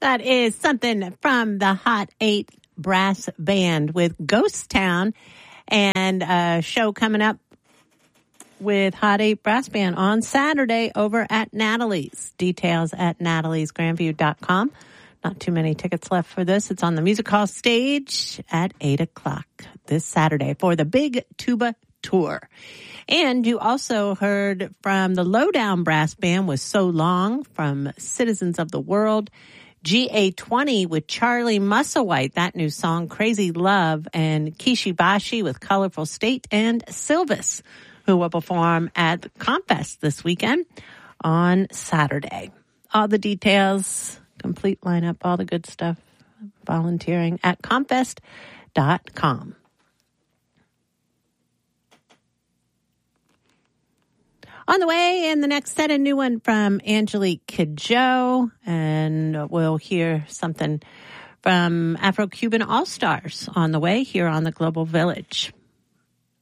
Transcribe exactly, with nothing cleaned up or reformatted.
That is something from the Hot Eight Brass Band with Ghost Town, and a show coming up with Hot Eight Brass Band on Saturday over at Natalie's. Details at natalies grandview dot com. Not too many tickets left for this. It's on the Music Hall stage at eight o'clock this Saturday for the Big Tuba Tour. And you also heard from the Lowdown Brass Band with So Long from Citizens of the World. G A twenty with Charlie Musselwhite, that new song, Crazy Love, and Kishi Bashi with Colorful State, and Silvis, who will perform at Confest this weekend on Saturday. All the details, complete lineup, all the good stuff, volunteering at confest dot com. On the way, in the next set, a new one from Angelique Kidjo, and we'll hear something from Afro-Cuban All-Stars on the way here on the Global Village.